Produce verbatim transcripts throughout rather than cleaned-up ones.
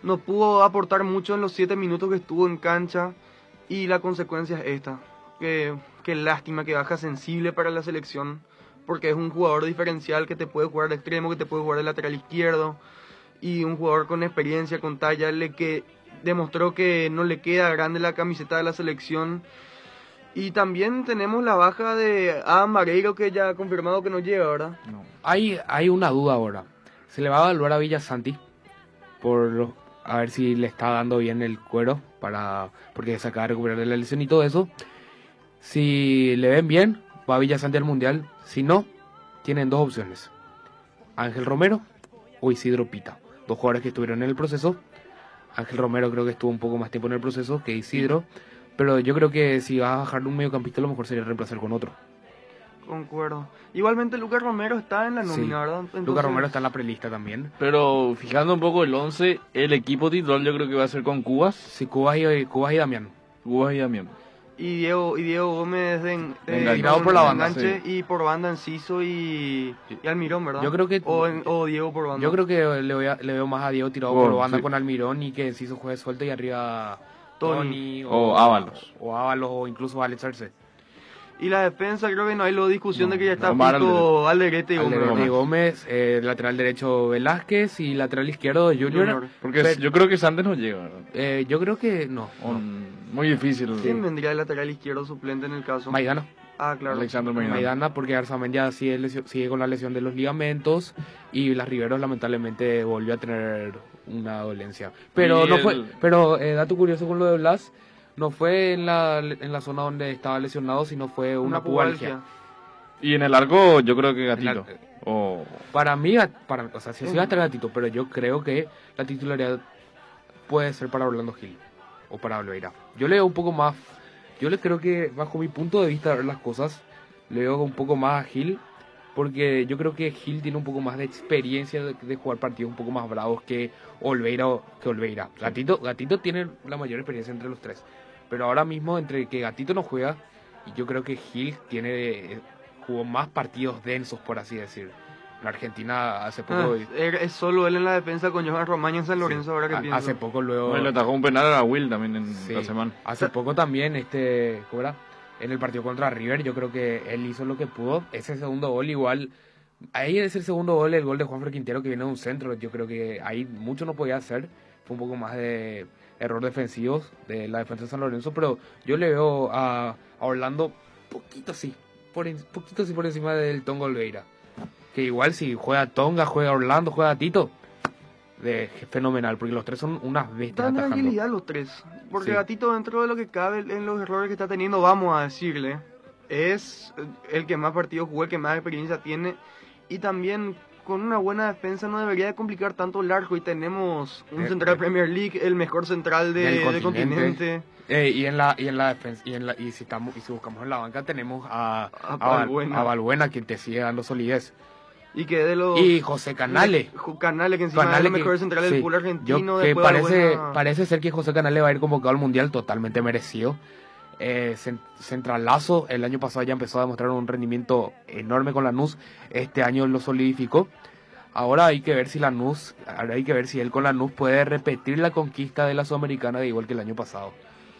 no pudo aportar mucho en los siete minutos que estuvo en cancha y la consecuencia es esta. Que, que lástima que baja sensible para la selección, porque es un jugador diferencial que te puede jugar de extremo, que te puede jugar de lateral izquierdo, y un jugador con experiencia, con talla, le que demostró que no le queda grande la camiseta de la selección. Y también tenemos la baja de Adam Vareiro, que ya ha confirmado que no llega, ¿verdad? No. Hay, hay una duda ahora. ¿Se le va a evaluar a Villasanti por a ver si le está dando bien el cuero para porque se acaba de recuperar de la lesión y todo eso? Si le ven bien, va Villasanti al Mundial. Si no, tienen dos opciones: Ángel Romero o Isidro Pita. Dos jugadores que estuvieron en el proceso. Ángel Romero creo que estuvo un poco más tiempo en el proceso que Isidro. Pero yo creo que si vas a bajar un mediocampista, lo mejor sería reemplazar con otro. Concuerdo. Igualmente Lucas Romero está en la nómina, Sí. ¿verdad? Entonces... Lucas Romero está en la prelista también. Pero fijando un poco el once, el equipo titular yo creo que va a ser con Cubas. Sí, Cubas y, Cubas y Damián. Cubas y Damián. Y Diego, y Diego Gómez de, de, Enganchado tirado por la banda, enganche, sí. Y por banda Enciso y, y Almirón, ¿verdad? Yo creo que- O, en- o Diego por banda. Yo creo que le, voy a- le veo más a Diego tirado Oh, por banda sí. con Almirón y que Enciso juegue suelto y arriba Tony. Tony, O Ábalos. O Ábalos o incluso Alex Arce. Y la defensa, creo que no hay luego discusión No, de que ya está Omar Pito, Alderete y Gómez. Alderete ¿verdad? y Gómez, eh, lateral derecho Velázquez y lateral izquierdo Junior. Junior. Porque Pero- yo creo que Santos no llega, ¿verdad? Eh, yo creo que no. no. Un- Muy difícil. ¿Quién vendría de lateral izquierdo suplente en el caso? Maidana. Ah, claro. Alexander Maidana. Maidana, porque Arzamendia sigue, lesio- sigue con la lesión de los ligamentos y Las Riveros lamentablemente volvió a tener una dolencia. Pero Y no el- fue, pero eh, dato curioso con lo de Blas, no fue en la, en la zona donde estaba lesionado, sino fue una, Una pubalgia. pubalgia. Y en el arco yo creo que Gatito. En la- O Para mí, para, o sea, sí, sí va a estar Gatito, pero yo creo que la titularidad puede ser para Orlando Gil o para Oliveira. Yo le veo un poco más, yo le creo que bajo mi punto de vista de ver las cosas, le veo un poco más a Gil, porque yo creo que Gil tiene un poco más de experiencia de, de jugar partidos un poco más bravos que Oliveira. o- Que Oliveira. Gatito, Gatito tiene la mayor experiencia entre los tres, pero ahora mismo entre que Gatito no juega y yo creo que Gil tiene eh, jugó más partidos densos, por así decir. En Argentina hace poco... Ah, er- es solo él en la defensa con Johan Romaña en San Lorenzo, ahora que ha- pienso. hace poco luego... bueno, le atajó un penal a la Will también en Sí, la semana. hace poco también, este, ¿cómo era? En el partido contra River, yo creo que él hizo lo que pudo. Ese segundo gol igual, ahí es el segundo gol, el gol de Juanfer Quintero que viene de un centro. Yo creo que ahí mucho no podía hacer. Fue un poco más de error defensivo de la defensa de San Lorenzo, pero yo le veo a, a Orlando poquito sí, por en- poquito sí por encima del Tonga Oliveira. Que igual si juega Tonga, juega Orlando, juega Tito, de fenomenal, porque los tres son unas bestias Dan atajando. tranquilidad los tres. Porque Sí. Gatito, dentro de lo que cabe en los errores que está teniendo, vamos a decirle, es el que más partidos jugó, el que más experiencia tiene. Y también con una buena defensa no debería de complicar tanto el arco. Y tenemos un Eh, central eh. Premier League, el mejor central de- Del del continente. continente. Eh, y en la y en la defensa y en la y si estamos y si buscamos en la banca tenemos a A a, Val- Balbuena. a Balbuena, quien te sigue dando solidez, Y que de los... y José Canale. Jo- Canale, que encima es Canale el mejor central del sí, fútbol argentino. yo- que después parece Balbuena- parece ser que José Canale va a ir convocado al mundial, totalmente merecido. Eh, cen- centralazo, el año pasado ya empezó a demostrar un rendimiento enorme con Lanús, este año lo solidificó. Ahora hay que ver si Lanús, ahora hay que ver si él con Lanús puede repetir la conquista de la Sudamericana de igual que el año pasado.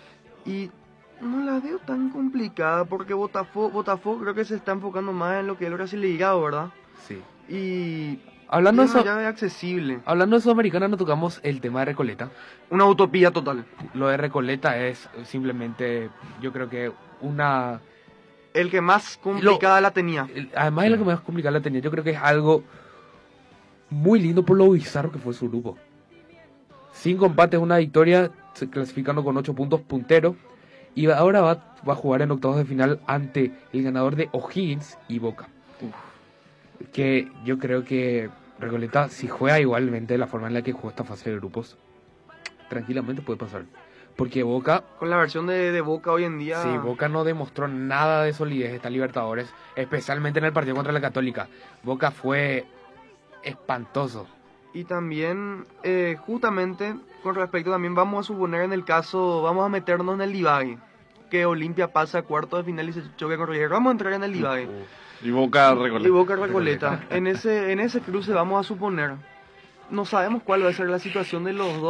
Y no la veo tan complicada porque Botafogo, Botafogo creo que se está enfocando más en lo que es el Brasileirao, ¿verdad? Sí. Y Hablando de es una eso, llave accesible. hablando de Sudamericana, no tocamos el tema de Recoleta. Una utopía total. Lo de Recoleta es simplemente, yo creo que una... El que más complicada la tenía. el- Además de lo que más complicado la tenía, yo creo que es algo muy lindo por lo bizarro que fue su grupo. Cinco empates, una victoria, se clasificando con ocho puntos, puntero. Y ahora va, va a jugar en octavos de final ante el ganador de O'Higgins y Boca. Que yo creo que Recoleta, si juega igualmente de la forma en la que jugó esta fase de grupos, tranquilamente puede pasar. Porque Boca, Con la versión de, de Boca hoy en día. sí, Boca no demostró nada de solidez esta Libertadores, especialmente en el partido contra la Católica. Boca fue espantoso. Y también, eh, justamente, con respecto también vamos a suponer en el caso, vamos a meternos en el divague. Que Olimpia pasa a cuartos de final y se choque con River. Vamos a entrar en el divague. Y Boca Y Recoleta. Boca Recoleta. En ese, en ese cruce vamos a suponer. No sabemos cuál va a ser la situación de los dos.